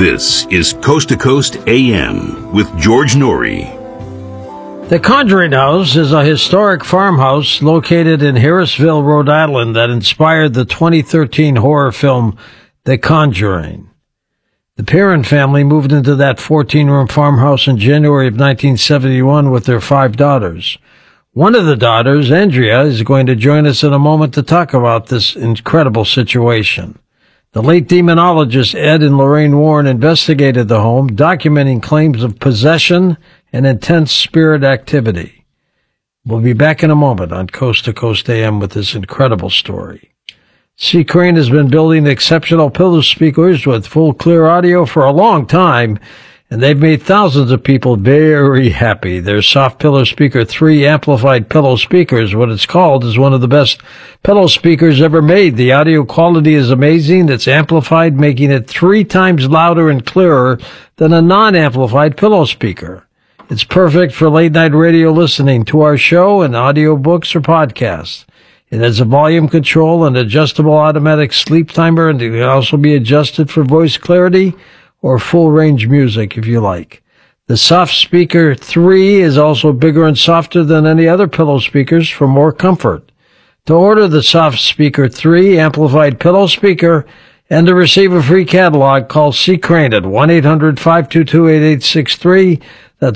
This is Coast to Coast AM with George Norrie. The Conjuring House is a historic farmhouse located in Harrisville, Rhode Island that inspired the 2013 horror film The Conjuring. The Perron family moved into that 14-room farmhouse in January of 1971 with their 5 daughters. One of the daughters, Andrea, is going to join us in a moment to talk about this incredible situation. The late demonologist Ed and Lorraine Warren investigated the home, documenting claims of possession and intense spirit activity. We'll be back in a moment on Coast to Coast AM with this incredible story. C. Crane has been building exceptional pillow speakers with full clear audio for a long time, and they've made thousands of people very happy. Their Soft Pillow Speaker 3 amplified pillow speakers, what it's called, is one of the best pillow speakers ever made. The audio quality is amazing. It's amplified, making it 3 times louder and clearer than a non-amplified pillow speaker. It's perfect for late-night radio listening to our show and audiobooks or podcasts. It has a volume control and adjustable automatic sleep timer, and it can also be adjusted for voice clarity or full-range music if you like. The Soft Speaker 3 is also bigger and softer than any other pillow speakers for more comfort. To order the Soft Speaker 3 amplified pillow speaker and to receive a free catalog, call C. Crane at 1-800-522-8863. That's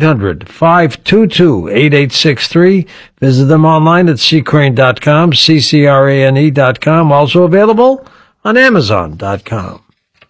1-800-522-8863. Visit them online at ccrane.com, ccrane.com. Also available on Amazon.com.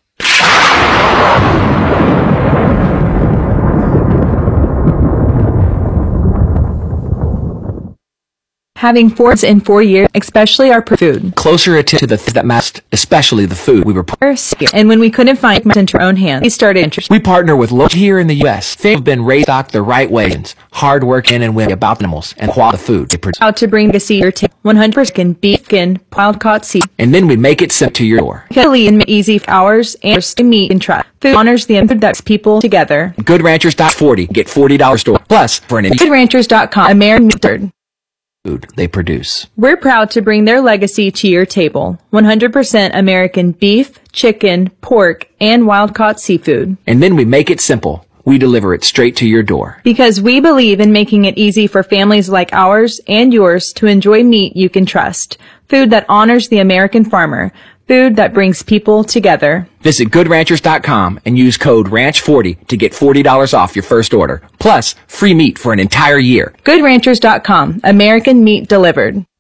Having 4 in 4 years, especially our food. Closer to the things that matters, especially the food. We were and when we couldn't find it into our own hands, we started interested. We partner with local here in the U.S. They have been raised stocked the right way, hard working and women about animals and quality food they produce. Out to bring the sea or 100% beef skin, wild caught sea. And then we make it sent to your door. Kelly and easy for hours and to meet and try. Food honors the food that people together. GoodRanchers.40. Get $40 store. Plus, for an GoodRanchers.com. American food they produce. We're proud to bring their legacy to your table. 100% American beef, chicken, pork, and wild-caught seafood. And then we make it simple. We deliver it straight to your door. Because we believe in making it easy for families like ours and yours to enjoy meat you can trust. Food that honors the American farmer. Food that brings people together. Visit GoodRanchers.com and use code RANCH40 to get $40 off your first order. Plus, free meat for an entire year. GoodRanchers.com. American meat delivered.